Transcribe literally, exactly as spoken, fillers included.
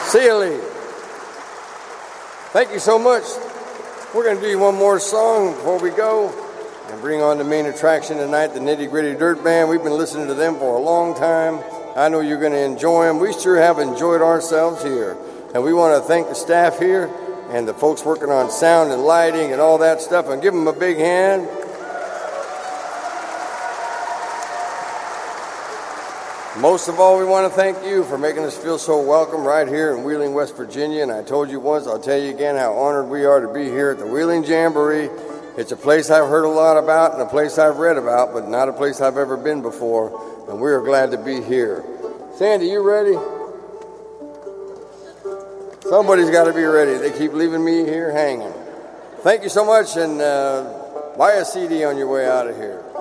See you, Lee. Thank you so much. We're going to do one more song before we go and bring on the main attraction tonight, the Nitty Gritty Dirt Band. We've been listening to them for a long time. I know you're going to enjoy them. We sure have enjoyed ourselves here. And we want to thank the staff here and the folks working on sound and lighting and all that stuff, and give them a big hand. Most of all, we want to thank you for making us feel so welcome right here in Wheeling, West Virginia. And I told you once, I'll tell you again how honored we are to be here at the Wheeling Jamboree. It's a place I've heard a lot about and a place I've read about, but not a place I've ever been before. And we are glad to be here. Sandy, you ready? Somebody's got to be ready. They keep leaving me here hanging. Thank you so much, and uh, buy a C D on your way out of here.